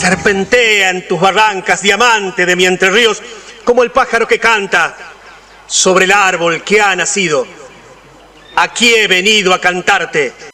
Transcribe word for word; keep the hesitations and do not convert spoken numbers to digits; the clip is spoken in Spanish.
serpentea en tus barrancas, diamante de mi Entre Ríos, como el pájaro que canta sobre el árbol que ha nacido. Aquí he venido a cantarte